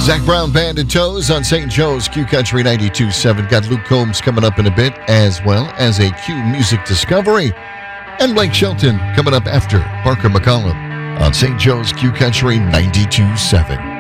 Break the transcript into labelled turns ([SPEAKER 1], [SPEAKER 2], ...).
[SPEAKER 1] Zach Brown Band and Toes on St. Joe's Q Country 92.7. Got Luke Combs coming up in a bit, as well as a Q Music Discovery. And Blake Shelton coming up after Parker McCollum on St. Joe's Q Country 92.7.